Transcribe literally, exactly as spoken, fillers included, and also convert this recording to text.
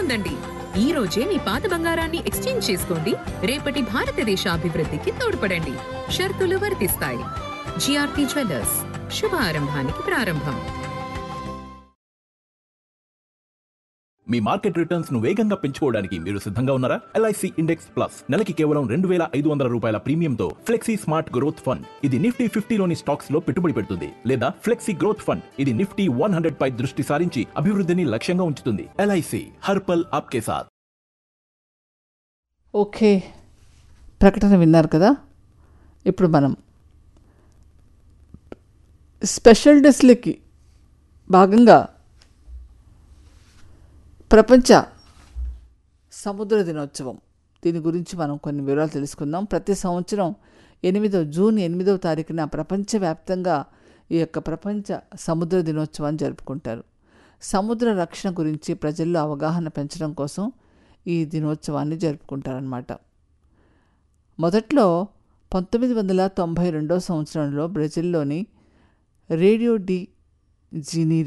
పొందండి. ఈ రోజే మీ పాత బంగారాన్ని ఎక్స్చేంజ్ చేసుకోండి, రేపటి భారతదేశ అభివృద్ధికి తోడ్పడండి. షరతులు వర్తిస్తాయి. జిఆర్టీ జ్యువెల్లర్స్, శుభ ఆరంభానికి ప్రారంభం. మీ మార్కెట్ రిటర్న్స్ ను వేగంగా పెంచుకోవడానికి మీరు సిద్ధంగా ఉన్నారా? ఎల్ఐసి ఇండెక్స్ ప్లస్ నెలకి కేవలం రెండు వేల ఐదు వందల రూపాయల ప్రీమియంతో ఫ్లెక్సీ స్మార్ట్ గ్రోత్ ఫండ్. ఇది నిఫ్టీ ఫిఫ్టీలోని స్టాక్స్ లో పెట్టుబడి పెడుతుంది, లేదా ఫ్లెక్సీ గ్రోత్ ఫండ్. ఇది నిఫ్టీ వన్ హండ్రెడ్ పై దృష్టి సారించి అభివృద్ధిని లక్ష్యంగా ఉంచుతుంది. ఎల్ఐసి హర్పల్ ఆప్కే సాత్. ఓకే, ప్రకటన విన్నారు కదా. ఇప్పుడు మనం స్పెషల్ డేస్లకి భాగంగా ప్రపంచ సముద్ర దినోత్సవం, దీని గురించి మనం కొన్ని వివరాలు తెలుసుకుందాం. ప్రతి సంవత్సరం ఎనిమిదో జూన్ ఎనిమిదవ తారీఖున ప్రపంచవ్యాప్తంగా ఈ యొక్క ప్రపంచ సముద్ర దినోత్సవాన్ని జరుపుకుంటారు. సముద్ర రక్షణ గురించి ప్రజల్లో అవగాహన పెంచడం కోసం ఈ దినోత్సవాన్ని జరుపుకుంటారన్నమాట. మొదట్లో పంతొమ్మిది వందల తొంభై రెండవ సంవత్సరంలో బ్రెజిల్లోని రేడియో డి జనీరో